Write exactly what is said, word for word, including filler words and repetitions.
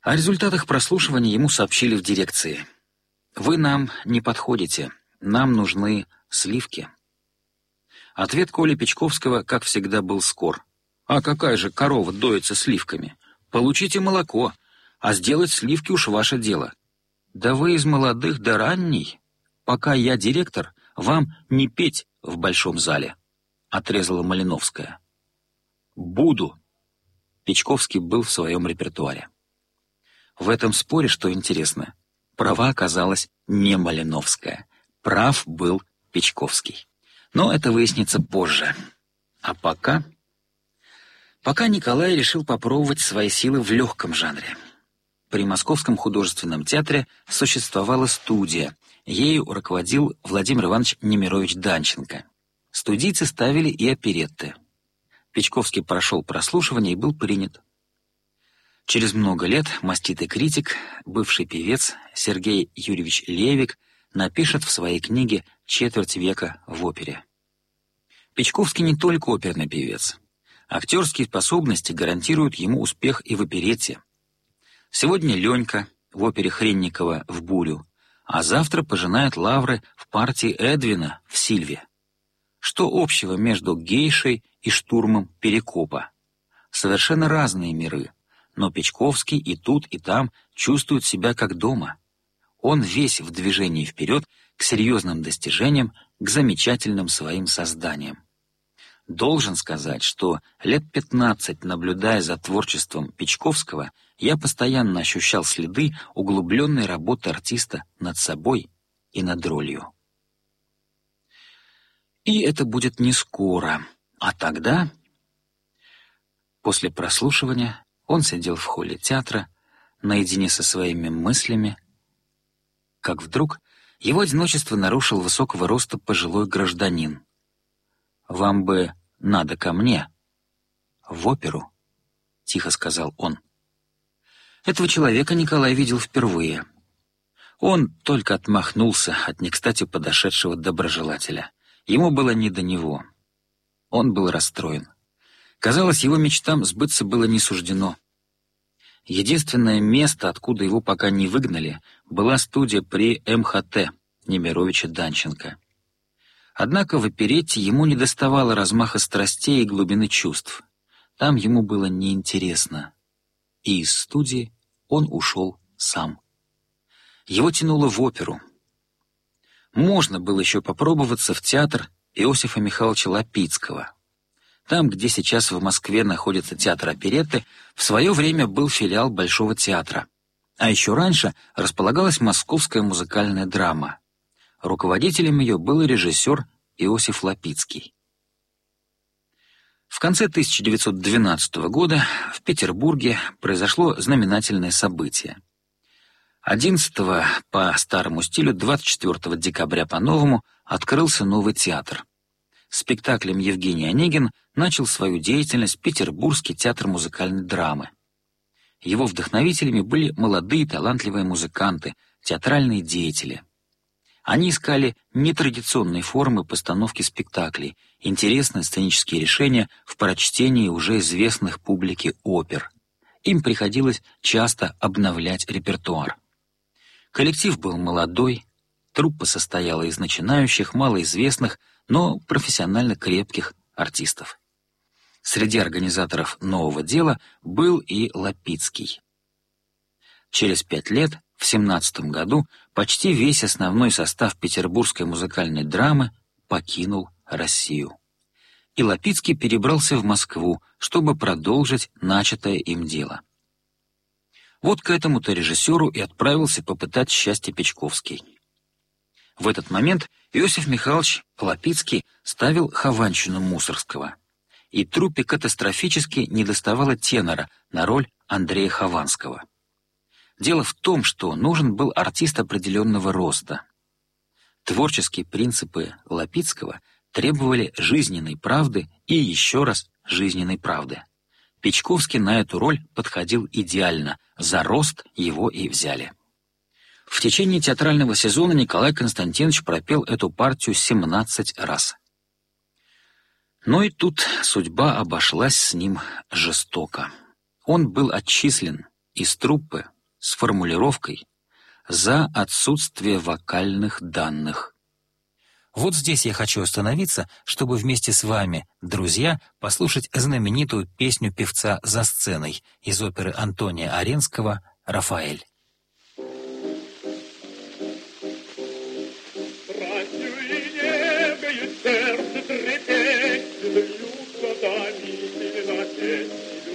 О результатах прослушивания ему сообщили в дирекции. «Вы нам не подходите, нам нужны сливки». Ответ Коли Печковского, как всегда, был скор. «А какая же корова доится сливками? Получите молоко, а сделать сливки уж ваше дело». «Да вы из молодых до ранней. Пока я директор, вам не петь в большом зале», — отрезала Малиновская. «Буду». Печковский был в своем репертуаре. В этом споре, что интересно, права оказалась не Малиновская. Прав был Печковский. Но это выяснится позже. А пока... Пока Николай решил попробовать свои силы в легком жанре. При Московском художественном театре существовала студия. Ею руководил Владимир Иванович Немирович Данченко. Студийцы ставили и оперетты. Печковский прошел прослушивание и был принят. Через много лет маститый критик, бывший певец Сергей Юрьевич Левик напишет в своей книге «Четверть века в опере». Печковский не только оперный певец. Актерские способности гарантируют ему успех и в оперетте. Сегодня Ленька в опере Хренникова «В бурю», а завтра пожинает лавры в партии Эдвина в «Сильве». Что общего между гейшей и штурмом Перекопа? Совершенно разные миры. Но Печковский и тут, и там чувствует себя как дома. Он весь в движении вперед к серьезным достижениям, к замечательным своим созданиям. Должен сказать, что лет пятнадцать, наблюдая за творчеством Печковского, я постоянно ощущал следы углубленной работы артиста над собой и над ролью. И это будет не скоро, а тогда, после прослушивания, он сидел в холле театра, наедине со своими мыслями, как вдруг его одиночество нарушил высокого роста пожилой гражданин. «Вам бы надо ко мне, в оперу», — тихо сказал он. Этого человека Николай видел впервые. Он только отмахнулся от некстати подошедшего доброжелателя. Ему было не до него. Он был расстроен. Казалось, его мечтам сбыться было не суждено. Единственное место, откуда его пока не выгнали, была студия при эм ха тэ Немировича Данченко. Однако в оперетте ему недоставало размаха страстей и глубины чувств. Там ему было неинтересно. И из студии он ушел сам. Его тянуло в оперу. Можно было еще попробоваться в театр Иосифа Михайловича Лапицкого. Там, где сейчас в Москве находится театр оперетты, в свое время был филиал Большого театра. А еще раньше располагалась Московская музыкальная драма. Руководителем ее был режиссер Иосиф Лапицкий. В конце тысяча девятьсот двенадцатого года в Петербурге произошло знаменательное событие. одиннадцатого по старому стилю, двадцать четвёртого декабря по новому открылся новый театр. Спектаклем «Евгений Онегин» начал свою деятельность Петербургский театр музыкальной драмы. Его вдохновителями были молодые талантливые музыканты, театральные деятели. Они искали нетрадиционные формы постановки спектаклей, интересные сценические решения в прочтении уже известных публике опер. Им приходилось часто обновлять репертуар. Коллектив был молодой, труппа состояла из начинающих, малоизвестных, но профессионально крепких артистов. Среди организаторов нового дела был и Лапицкий. Через пять лет, в семнадцатом году, почти весь основной состав петербургской музыкальной драмы покинул Россию. И Лапицкий перебрался в Москву, чтобы продолжить начатое им дело. Вот к этому-то режиссеру и отправился попытать счастье Печковский. В этот момент Иосиф Михайлович Лапицкий ставил Хованщину Мусорского, и труппе катастрофически недоставало тенора на роль Андрея Хованского. Дело в том, что нужен был артист определенного роста. Творческие принципы Лапицкого требовали жизненной правды и еще раз жизненной правды. Печковский на эту роль подходил идеально, за рост его и взяли. В течение театрального сезона Николай Константинович пропел эту партию семнадцать раз. Но и тут судьба обошлась с ним жестоко. Он был отчислен из труппы с формулировкой «за отсутствие вокальных данных». Вот здесь я хочу остановиться, чтобы вместе с вами, друзья, послушать знаменитую песню певца «За сценой» из оперы Антония Аренского «Рафаэль». Сердце трепещет, льются дали переносить.